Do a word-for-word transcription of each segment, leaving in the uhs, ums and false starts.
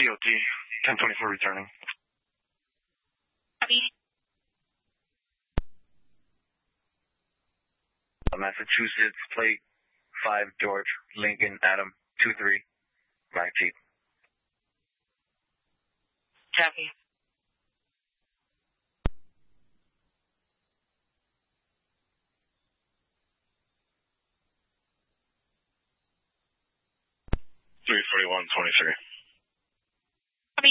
O T, ten twenty-four returning. Copy. Massachusetts, plate five, George, Lincoln, Adam, two three, Mike Jeep. Copy. three forty-one twenty-three. Copy.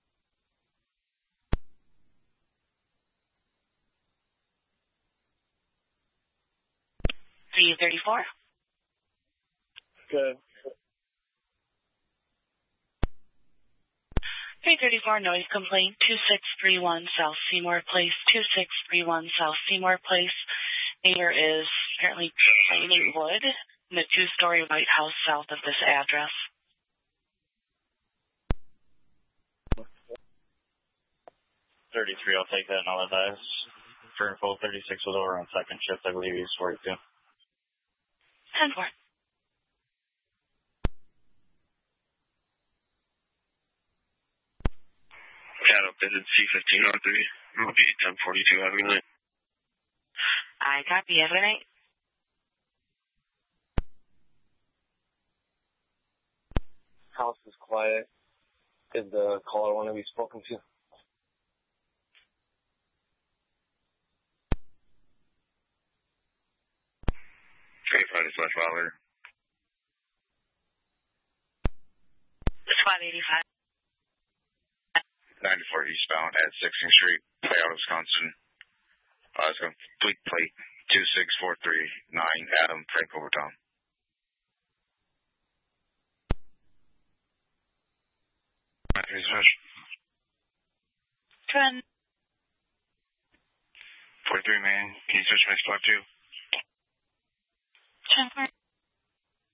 three thirty-four. Good. three thirty-four, noise complaint, two six three one South Seymour Place, two six three one South Seymour Place. Neighbor is apparently claiming wood in a two-story white house south of this address. thirty-three, I'll take that and I'll advise. For info, thirty-six was over on second shift, I believe he's worked too. ten four. Shadow visit C fifteen oh three. It'll be ten forty-two, have a good night. I copy, have a good night. House is quiet. Did the caller want to be spoken to? twenty-five to slash Wilder. Squad eighty-five. ninety-four eastbound at sixteenth Street, Playout, Wisconsin. Uh, it's going to complete plate two six four three nine, Adam, Frank Overtown. ten. forty-three, man. Can you switch my spot too? ten four.